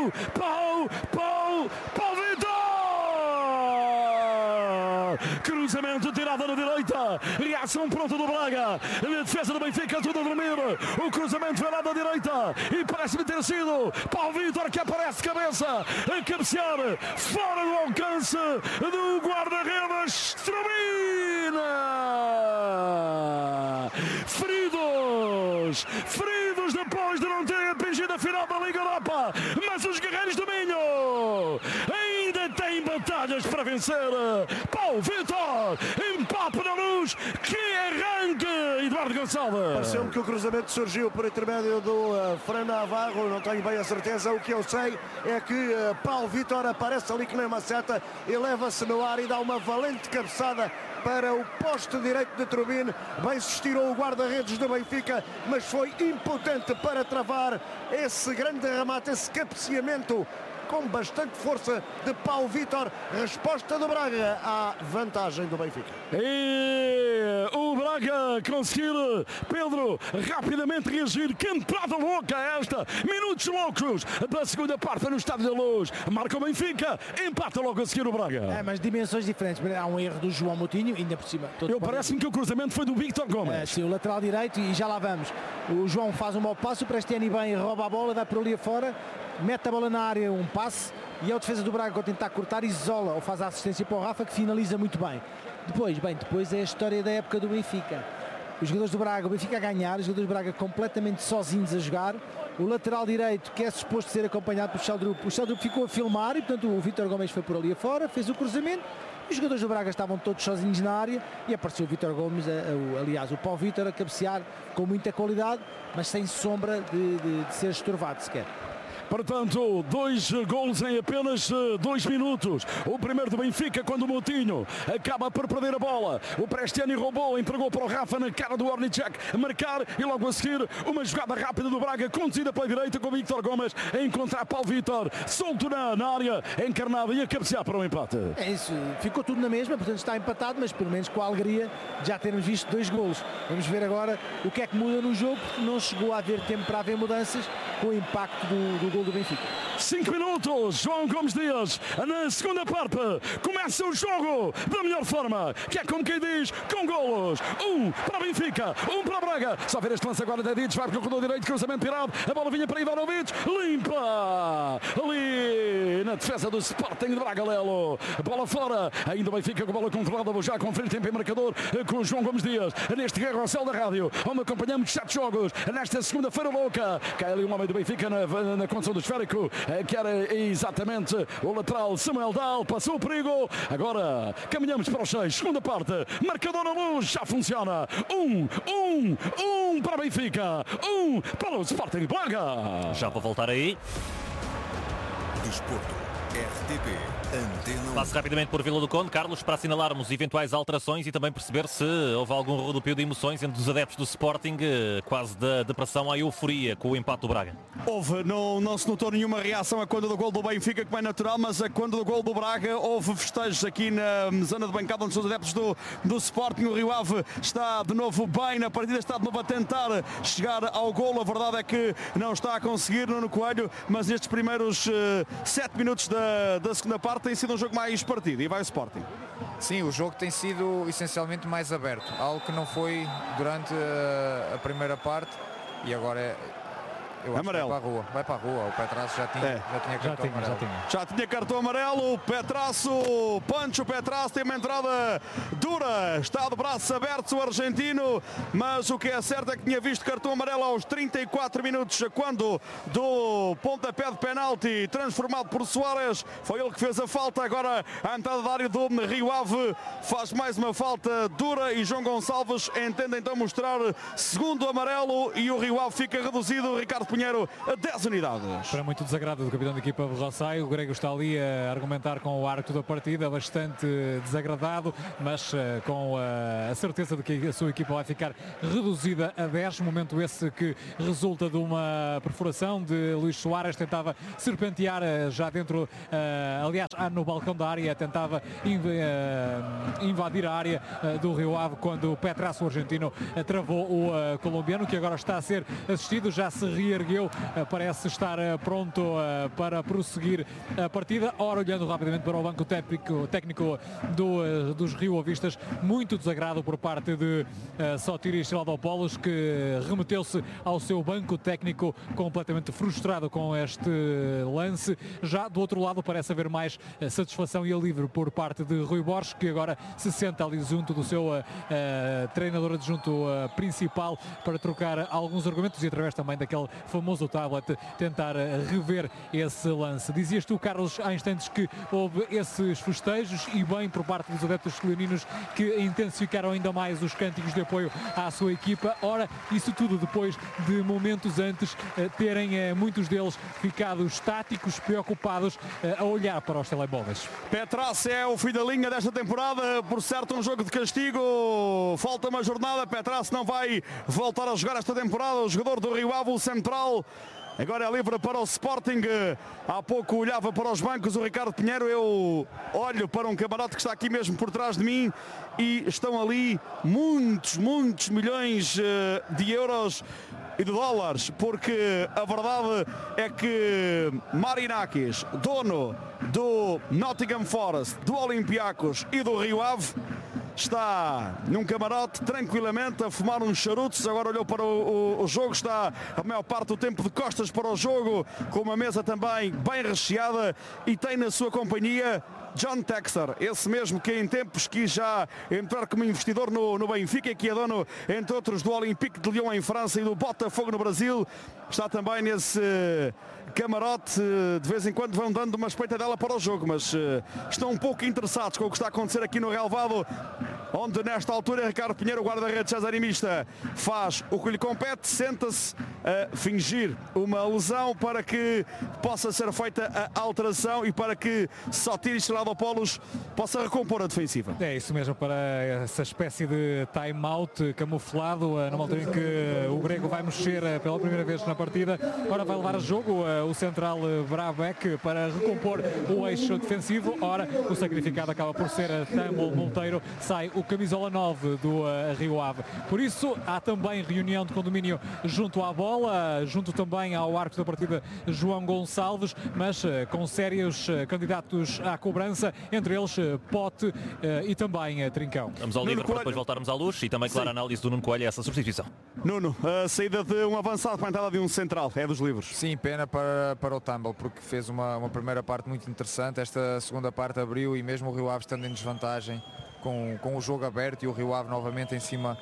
Paulo Vitor! Cruzamento tirado na direita, reação pronta do Braga, a defesa do Benfica tudo a dormir, o cruzamento foi lá da direita e parece-me ter sido Paulo Vitor que aparece de cabeça a cabecear fora do alcance do guarda-redes Strubin. Feridos depois de não terem atingido a final da Liga Europa, mas os guerreiros do Minho ainda têm batalhas para vencer. Paulo Vitor, empate na Luz, que arranque, Eduardo Gonçalves. Pareceu-me que o cruzamento surgiu por intermédio do Fran Navarro, não tenho bem a certeza. O que eu sei é que Paulo Vitor aparece ali que nem uma seta, eleva-se no ar e dá uma valente cabeçada para o poste direito de Trubin. Bem se estirou o guarda-redes do Benfica, mas foi impotente para travar esse grande remate, esse cabeceamento com bastante força de Paulo Vitor. Resposta do Braga à vantagem do Benfica. E o Braga conseguir, Pedro, rapidamente reagir. Que entrada louca esta! Minutos loucos da segunda parte no Estádio da Luz. Marca o Benfica, empata logo a seguir o Braga. Mas dimensões diferentes. Há um erro do João Moutinho, ainda por cima. Parece-me que o cruzamento foi do Victor Gomes. Sim, o lateral direito, e já lá vamos. O João faz um mau passo, o Prestiani bem rouba a bola, dá por ali afora, mete a bola na área, um passe, e é o defesa do Braga a tentar cortar, isola ou faz a assistência para o Rafa, que finaliza muito bem. Depois é a história da época do Benfica. Os jogadores do Braga, o Benfica a ganhar, os jogadores do Braga completamente sozinhos a jogar. O lateral direito, que é suposto ser acompanhado pelo Sheldrup, o Sheldrup ficou a filmar e, portanto, o Vítor Gomes foi por ali afora, fez o cruzamento. Os jogadores do Braga estavam todos sozinhos na área e apareceu o Vítor Gomes, aliás, o Paulo Vítor a cabecear com muita qualidade, mas sem sombra de ser estorvado sequer. Portanto, 2 golos em apenas 2 minutos. O primeiro do Benfica, quando o Moutinho acaba por perder a bola. O Prestiani roubou, entregou para o Rafa na cara do Ornicek a marcar, e logo a seguir uma jogada rápida do Braga, conduzida pela direita com o Vítor Gomes a encontrar Paulo Vítor, solto na área, encarnado e a cabecear para o empate. É isso, ficou tudo na mesma, portanto está empatado, mas pelo menos com a alegria de já termos visto 2 golos. Vamos ver agora o que é que muda no jogo, porque não chegou a haver tempo para haver mudanças com o impacto do gol do Benfica. 5 minutos, João Gomes Dias, na segunda parte, começa o jogo da melhor forma, que é como quem diz, com golos. 1 para o Benfica, 1 para o Braga. Só ver este lance agora de Edic, vai para o corredor direito, cruzamento tirado, a bola vinha para Ivanovic, limpa ali na defesa do Sporting de Braga, Lelo. Bola fora, ainda o Benfica com a bola controlada, vou já conferir tempo em marcador com o João Gomes Dias, neste Guerra ao Céu da Rádio, onde acompanhamos 7 jogos, nesta segunda-feira louca. Cai ali um homem do Benfica na condição do esférico, que era exatamente o lateral Samuel Dal, passou o perigo. Agora caminhamos para os 6, segunda parte, marcador na Luz, já funciona. 1 para o Benfica, 1 para o Sporting Braga. Já para voltar aí. Desporto, RTP. Passo rapidamente por Vila do Conde, Carlos, para assinalarmos eventuais alterações e também perceber se houve algum rodopio de emoções entre os adeptos do Sporting, quase da depressão à euforia com o empate do Braga. Houve, não se notou nenhuma reação a quando do gol do Benfica, como é natural, mas a quando do gol do Braga houve festejos aqui na zona de bancada onde são os adeptos do Sporting. O Rio Ave está de novo bem na partida, está de novo a tentar chegar ao gol. A verdade é que não está a conseguir, Nuno Coelho, mas nestes primeiros 7 minutos da segunda parte tem sido um jogo mais partido e vai o Sporting. Sim, o jogo tem sido essencialmente mais aberto, algo que não foi durante a primeira parte, e agora eu acho amarelo. Que vai para a rua. O Petrasso já tinha cartão amarelo. Já tinha cartão amarelo. O Petrasso, Pancho Petrasso tem uma entrada dura, está de braços abertos o argentino, mas o que é certo é que tinha visto cartão amarelo aos 34 minutos, quando do pontapé de penalti transformado por Soares, foi ele que fez a falta. Agora a entrada da área do Rio Ave faz mais uma falta dura e João Gonçalves entende então mostrar segundo amarelo e o Rio Ave fica reduzido, Ricardo Pinheiro, a 10 unidades. Para muito desagrado do capitão da equipa de Rossai, o Grego está ali a argumentar com o árbitro da partida, bastante desagradado, mas com a certeza de que a sua equipa vai ficar reduzida a 10, momento esse que resulta de uma perfuração de Luís Soares, tentava serpentear já dentro, aliás, no balcão da área, tentava invadir a área do Rio Ave, quando o Petrasso, o argentino, travou o colombiano, que agora está a ser assistido, já se reergueu conseguiu, parece estar pronto para prosseguir a partida. Ora, olhando rapidamente para o banco técnico dos rioavistas, muito desagrado por parte de Sotiris Siladopoulos, que remeteu-se ao seu banco técnico completamente frustrado com este lance. Já do outro lado parece haver mais satisfação e alívio por parte de Rui Borges, que agora se senta ali junto do seu treinador adjunto principal para trocar alguns argumentos e através também daquele famoso tablet tentar rever esse lance. Dizias tu, Carlos, há instantes que houve esses festejos e bem por parte dos adeptos leoninos, que intensificaram ainda mais os cânticos de apoio à sua equipa. Ora, isso tudo depois de momentos antes terem muitos deles ficado estáticos, preocupados a olhar para os telemóveis. Petrácio é o fim da linha desta temporada, por certo um jogo de castigo, falta uma jornada, Petrácio não vai voltar a jogar esta temporada, o jogador do Rio Ave, o central. Agora é livre para o Sporting. Há pouco olhava para os bancos o Ricardo Pinheiro. Eu olho para um camarote que está aqui mesmo por trás de mim e estão ali muitos milhões de euros e de dólares, porque a verdade é que Marinakis, dono do Nottingham Forest, do Olympiacos e do Rio Ave, está num camarote tranquilamente a fumar uns charutos. Agora olhou para o jogo, está a maior parte do tempo de costas para o jogo, com uma mesa também bem recheada, e tem na sua companhia John Textor, esse mesmo que em tempos quis já entrar como investidor no Benfica, que é dono, entre outros, do Olympique de Lyon em França e do Botafogo no Brasil. Está também nesse camarote, de vez em quando vão dando uma espreitadela para o jogo, mas estão um pouco interessados com o que está a acontecer aqui no relvado, onde nesta altura Ricardo Pinheiro, o guarda-redes cesarimista, faz o que lhe compete, senta-se a fingir uma lesão para que possa ser feita a alteração e para que Sotiris Siladopoulos possa recompor a defensiva. É isso mesmo, para essa espécie de time-out camuflado, numa altura em que o grego vai mexer pela primeira vez na partida. Ora, vai levar a jogo o central Brabec para recompor o eixo defensivo. Ora, o sacrificado acaba por ser Tambo Monteiro, sai o camisola 9 do Rio Ave. Por isso, há também reunião de condomínio junto à bola, junto também ao arco da partida João Gonçalves, mas com sérios candidatos à cobrança, entre eles Pote e também Trincão. Vamos ao livro para depois voltarmos à luz e também, claro, a análise do Nuno Coelho a essa substituição. Nuno, a saída de um avançado para a entrada de um central, é dos livros. Sim, pena para o Tumble, porque fez uma primeira parte muito interessante. Esta segunda parte abriu e mesmo o Rio Ave estando em desvantagem, com o jogo aberto e o Rio Ave novamente em cima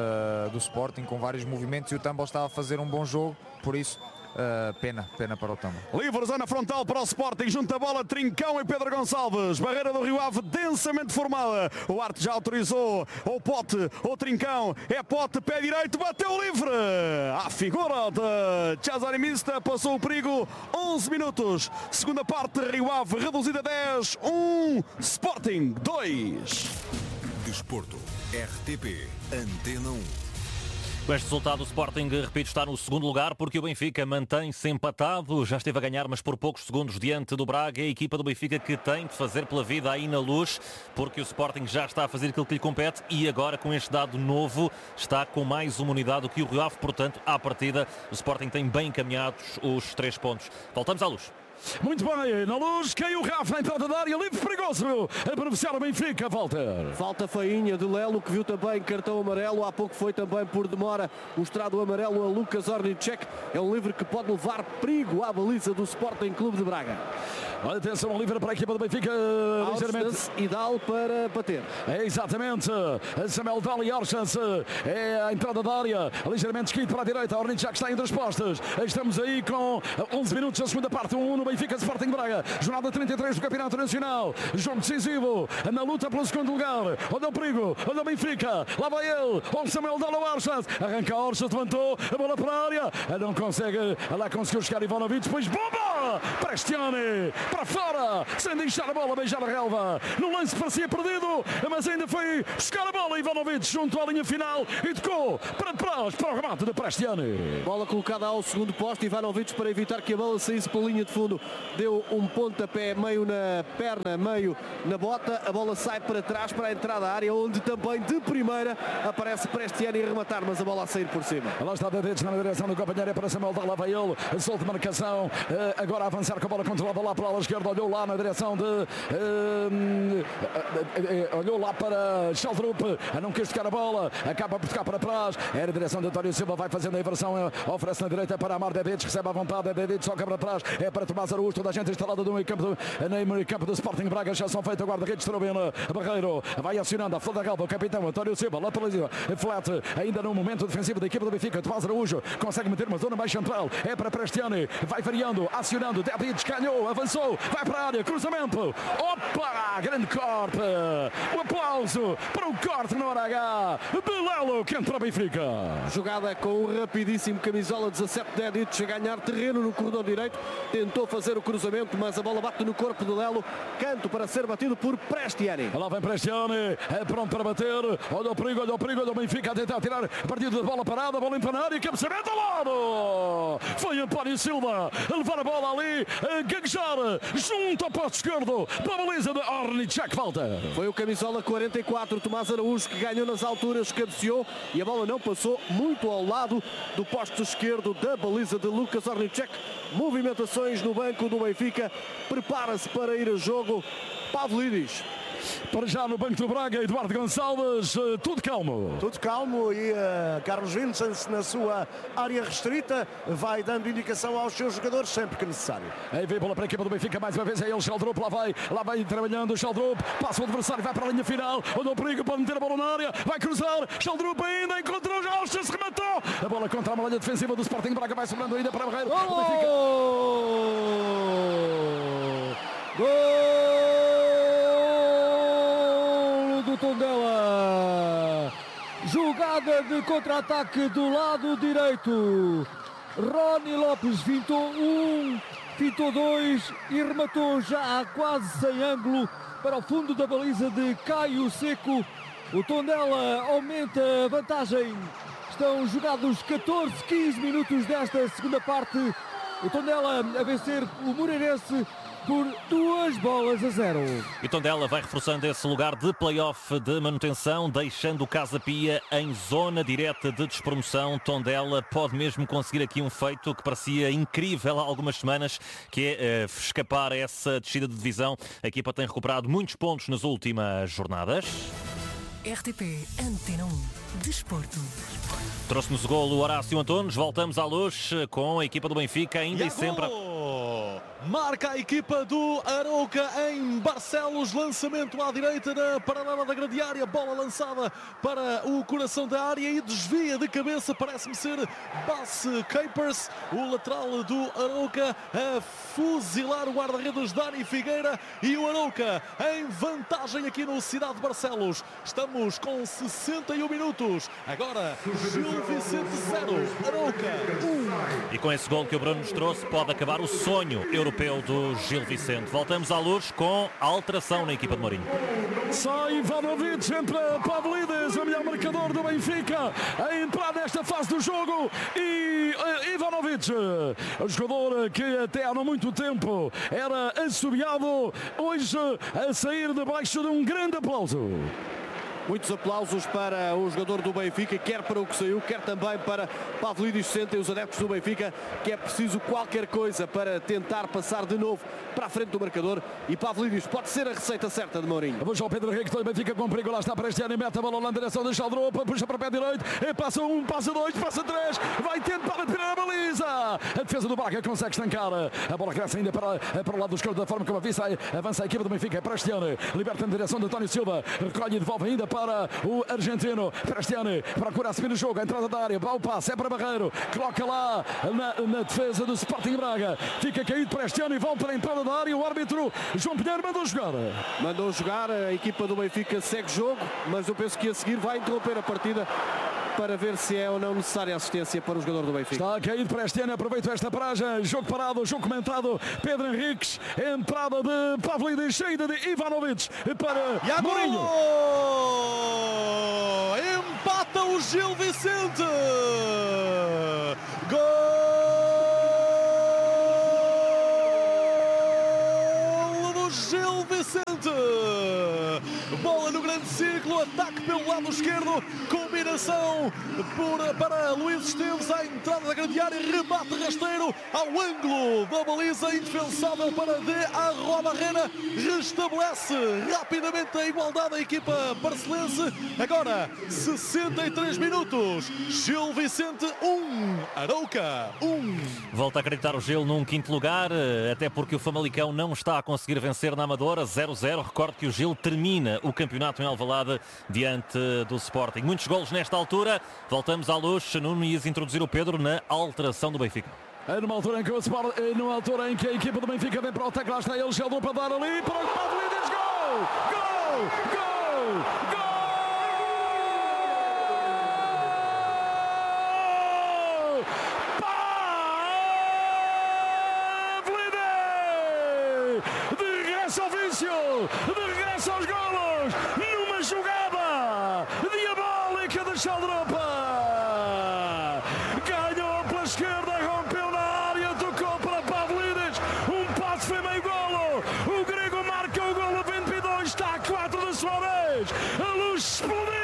do Sporting, com vários movimentos, e o Tumble estava a fazer um bom jogo, por isso pena para o Tumble. Livre, zona frontal para o Sporting, junto a bola Trincão e Pedro Gonçalves, barreira do Rio Ave densamente formada, o Arte já autorizou o Pote, o Trincão, é Pote, pé direito, bateu livre, a figura de Cesarimista, passou o perigo, 11 minutos, segunda parte, Rio Ave reduzida a 10, 1, Sporting 2. Desporto, RTP, Antena 1. Com este resultado, o Sporting, repito, está no segundo lugar, porque o Benfica mantém-se empatado, já esteve a ganhar, mas por poucos segundos diante do Braga. É a equipa do Benfica que tem de fazer pela vida aí na luz, porque o Sporting já está a fazer aquilo que lhe compete e agora, com este dado novo, está com mais uma unidade do que o Rio Ave. Portanto, à partida, o Sporting tem bem encaminhados os 3 pontos. Voltamos à luz. Muito bem, na luz, caiu o Rafa na entrada da área, livre perigoso a beneficiar o Benfica, Walter. Falta feinha de Lelo, que viu também cartão amarelo, há pouco foi também por demora mostrado o amarelo a Lucas Ornicek. É um livre que pode levar perigo à baliza do Sporting Clube de Braga. Olha, atenção, livre para a equipa do Benfica, ligeiramente. E Dal para bater. É exatamente, Samuel Dal e Orchans, é a entrada da área, ligeiramente esquito para a direita, Ornicek está entre as postas. Estamos aí com 11 minutos da segunda parte, 1 no Benfica, Sporting Braga, jornada 33 do Campeonato Nacional, jogo decisivo, na luta pelo segundo lugar. Olha o perigo, olha o Benfica, lá vai ele, o Samuel Dal, o Orchans, arranca a Orchans, levantou a bola para a área, não consegue, lá conseguiu chegar Ivanovic, depois bomba! Benfica. Prestiani para fora, sem deixar a bola beijar a relva. No lance parecia perdido, mas ainda foi buscar a bola. Ivanovic junto à linha final e tocou para trás para o remate de Prestiani. Bola colocada ao segundo posto. Ivanovic, para evitar que a bola saísse pela linha de fundo, deu um pontapé meio na perna, meio na bota. A bola sai para trás para a entrada da área, onde também de primeira aparece Prestiani a rematar, mas a bola a sair por cima. Lá está Dedes na direção do companheiro, é para Samuel Dalla, vai ele, solta marcação, agora a avançar com a bola controlada lá para a ala esquerda, olhou lá na direção de olhou lá para Schaldrup, não quis tocar a bola, acaba por tocar para trás, era a direção de António Silva, vai fazendo a inversão, oferece na direita para Amar Dedes, recebe à vontade, Dedes toca para trás, é para Tomás Araújo, toda a gente instalada no meio campo do Sporting Braga, já são feitos, guarda-redes Trubino, Barreiro, vai acionando a flor da relva, o capitão António Silva, lateraliza, flat, ainda no momento defensivo da equipa do Benfica, Tomás Araújo consegue meter uma zona mais central, é para Prestiani, vai variando, acionando, Dedes ganhou, avançou, vai para a área, cruzamento, opa, grande corte, o aplauso para o corte no hora H de Lelo, que entra Benfica. Jogada com o rapidíssimo camisola 17 Dedes a ganhar terreno no corredor direito, tentou fazer o cruzamento, mas a bola bate no corpo de Lelo, canto para ser batido por Prestiani. Lá vem Prestiani, é pronto para bater, olha o perigo do Benfica a tentar tirar a partida da bola parada, bola entra na área, cabeceamento ao lado, foi António Silva a levar a bola ali, a gaguejar junto ao posto esquerdo, para a baliza de Ornicek, falta. Foi o camisola 44, Tomás Araújo, que ganhou nas alturas, cabeceou e a bola não passou, muito ao lado do posto esquerdo da baliza de Lucas Ornicek. Movimentações no banco do Benfica, prepara-se para ir a jogo Pavlidis. Para já no banco do Braga, Eduardo Gonçalves, tudo calmo. Tudo calmo e Carlos Vincent, na sua área restrita, vai dando indicação aos seus jogadores sempre que necessário. Aí vem bola para a equipa do Benfica, mais uma vez é ele, Schaldrup, lá vai trabalhando o Schaldrup, passa o adversário, vai para a linha final, olha o perigo, pode meter a bola na área, vai cruzar, Schaldrup ainda encontrou já, se rematou, a bola contra a malha defensiva do Sporting Braga, vai sobrando ainda para o Barreiro. Tondela, jogada de contra-ataque do lado direito. Rony Lopes fintou um, fintou dois e rematou já quase sem ângulo para o fundo da baliza de Caio Seco. O Tondela aumenta a vantagem. Estão jogados 15 minutos desta segunda parte. O Tondela a vencer o Moreirense por 2-0. E Tondela vai reforçando esse lugar de play-off de manutenção, deixando o Casa Pia em zona direta de despromoção. Tondela pode mesmo conseguir aqui um feito que parecia incrível há algumas semanas, que é escapar a essa descida de divisão. A equipa tem recuperado muitos pontos nas últimas jornadas. RTP Antena 1 Desporto. Trouxe-nos o golo Horácio Antunes. Voltamos à luz com a equipa do Benfica ainda e sempre... Marca a equipa do Arouca em Barcelos, lançamento à direita na paralela da grande área, bola lançada para o coração da área e desvia de cabeça, parece-me ser Bas Capers, o lateral do Arouca, a fuzilar o guarda-redes Dani Figueira e o Arouca em vantagem aqui no Cidade de Barcelos. Estamos com 61 minutos, agora Gil Vicente 0, Arouca 1. E com esse gol que o Bruno nos trouxe pode acabar o sonho europeu do Gil Vicente. Voltamos à luz com a alteração na equipa de Mourinho. Sai Ivanovic, entra Pavlidis, o melhor marcador do Benfica, a entrar nesta fase do jogo, e Ivanovic, o jogador que até há não muito tempo era assobiado, hoje a sair debaixo de um grande aplauso. Muitos aplausos para o jogador do Benfica, quer para o que saiu, quer também para Pavlidis. Sentem os adeptos do Benfica que é preciso qualquer coisa para tentar passar de novo para a frente do marcador, e Pavlidis pode ser a receita certa de Mourinho. Vamos ao Pedro Henrique, todo Benfica com perigo, lá está Prestiani, mete a bola na direção de Schaldrup, puxa para o pé direito, e passa um, passa dois, passa três, vai tentar tirar a baliza. A defesa do Braga consegue estancar, a bola cresce ainda para o lado do esquerdo, da forma como avança a equipa do Benfica. Prestiani liberta na direção de António Silva, recolhe e devolve ainda para o argentino. Prestiani procura assumir o jogo, a entrada da área, o passe é para Barreiro, coloca lá na defesa do Sporting Braga, fica caído Prestiani, volta para a entrada da área, o árbitro João Pinheiro mandou jogar, a equipa do Benfica segue jogo, mas eu penso que a seguir vai interromper a partida para ver se é ou não necessária assistência para o jogador do Benfica. Está a cair para este ano, aproveito esta paragem, jogo parado, jogo comentado, Pedro Henriques, entrada de Pavlidis, saída de Ivanovic para Mourinho. Empata o Gil Vicente. Gol do Gil Vicente. Bola no grande círculo, ataque pelo lado esquerdo, combinação para Luís Esteves à entrada da grande área, remate rasteiro ao ângulo da baliza, indefensável para De Arrobarrena, restabelece rapidamente a igualdade da equipa barcelense. Agora 63 minutos, Gil Vicente 1, Arouca 1. Volta a acreditar o Gil num quinto lugar, até porque o Famalicão não está a conseguir vencer na Amadora, 0-0. Recordo que o Gil termina o campeonato em Alvalade diante do Sporting. Muitos golos nesta altura. Voltamos à luz. Nuno ias introduzir o Pedro na alteração do Benfica. Numa altura em que o Sport, numa altura em que a equipa do Benfica vem para o ataque, lá está ele, Sheldon para dar ali para o Pavlidis. Gol! Gol! Gol! Gol! Ao vício, de regresso aos golos, numa jogada diabólica de Sheldrup. Ganhou pela esquerda, rompeu na área, tocou para Pavlidis, passe foi meio golo, o grego marca o golo 22, está a 4 da sua vez, a luz explodiu.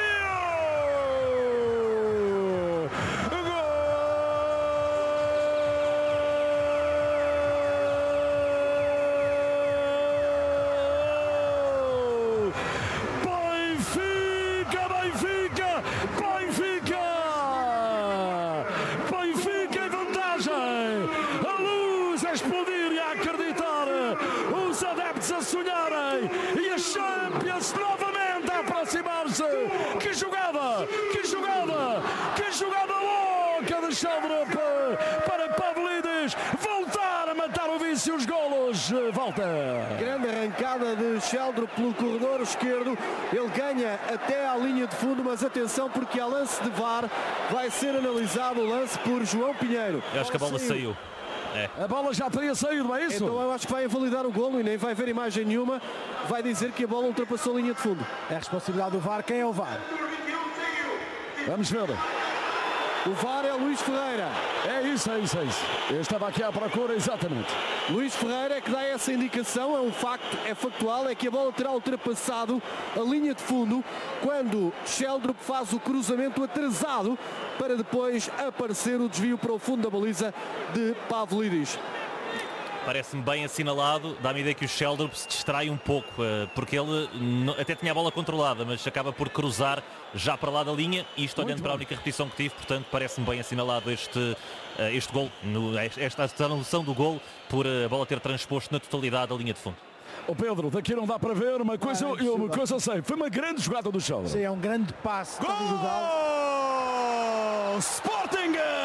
A sonharem e a Champions novamente a aproximar-se. Que jogada, que jogada, que jogada louca de Sheldrup para Pavlidis voltar a matar o vício, os golos. Volta. Grande arrancada de Sheldrup pelo corredor esquerdo, ele ganha até à linha de fundo, mas atenção porque há lance de VAR, vai ser analisado o lance por João Pinheiro. Eu acho que a bola saiu. É. A bola já teria saído, é isso? Então eu acho que vai invalidar o golo e nem vai ver imagem nenhuma. Vai dizer que a bola ultrapassou a linha de fundo. É a responsabilidade do VAR. Quem é o VAR? Vamos ver. O VAR é Luís Ferreira. É isso. Eu estava aqui à procura, exatamente. Luís Ferreira é que dá essa indicação, é um facto, é factual, é que a bola terá ultrapassado a linha de fundo quando Sheldrup faz o cruzamento atrasado para depois aparecer o desvio para o fundo da baliza de Pavlidis. Parece-me bem assinalado, dá-me a ideia que o Sheldrup se distrai um pouco, porque ele até tinha a bola controlada, mas acaba por cruzar já para lá da linha, e isto olhando para a única repetição que tive, portanto parece-me bem assinalado este gol, esta anulação do gol, por a bola ter transposto na totalidade a linha de fundo. O Pedro, daqui não dá para ver, uma coisa eu sei, foi uma grande jogada do Sheldrup. Sim, é um grande passe. Gol! Sporting!